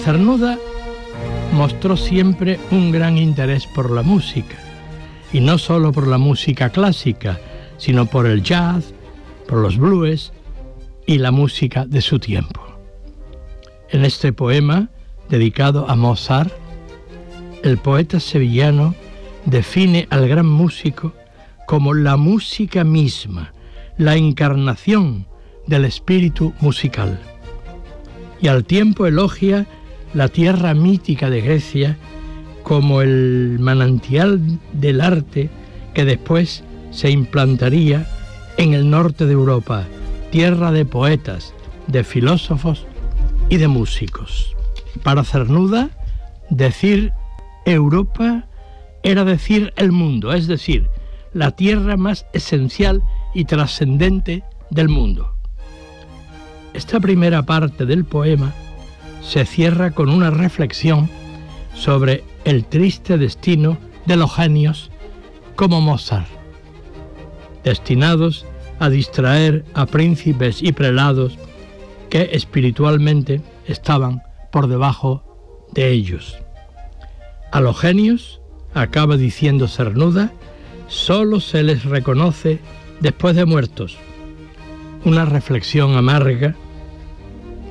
Cernuda mostró siempre un gran interés por la música, y no solo por la música clásica, sino por el jazz, por los blues y la música de su tiempo. En este poema, dedicado a Mozart, el poeta sevillano define al gran músico como la música misma, la encarnación del espíritu musical. Y al tiempo elogia la tierra mítica de Grecia como el manantial del arte que después se implantaría en el norte de Europa, tierra de poetas, de filósofos y de músicos. Para Cernuda, decir Europa era decir el mundo, es decir, la tierra más esencial y trascendente del mundo. Esta primera parte del poema se cierra con una reflexión sobre el triste destino de los genios como Mozart, destinados a distraer a príncipes y prelados que espiritualmente estaban por debajo de ellos. A los genios, acaba diciendo Cernuda, solo se les reconoce después de muertos. Una reflexión amarga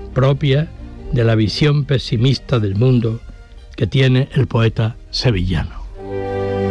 propia de la visión pesimista del mundo que tiene el poeta sevillano.